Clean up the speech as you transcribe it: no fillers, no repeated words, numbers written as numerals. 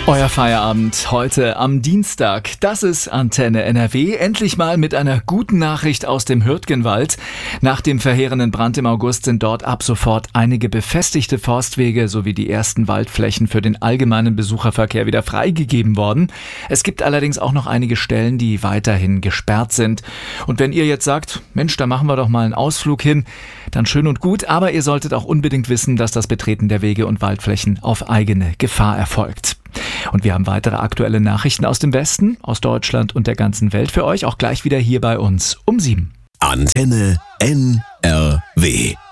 Euer Feierabend heute am Dienstag. Das ist Antenne NRW. Endlich mal mit einer guten Nachricht aus dem Hürtgenwald. Nach dem verheerenden Brand im August sind dort ab sofort einige befestigte Forstwege sowie die ersten Waldflächen für den allgemeinen Besucherverkehr wieder freigegeben worden. Es gibt allerdings auch noch einige Stellen, die weiterhin gesperrt sind. Und wenn ihr jetzt sagt, Mensch, da machen wir doch mal einen Ausflug hin, dann schön und gut. Aber ihr solltet auch unbedingt wissen, dass das Betreten der Wege und Waldflächen auf eigene Gefahr erfolgt. Und wir haben weitere aktuelle Nachrichten aus dem Westen, aus Deutschland und der ganzen Welt für euch, auch gleich wieder hier bei uns um 7. Antenne NRW.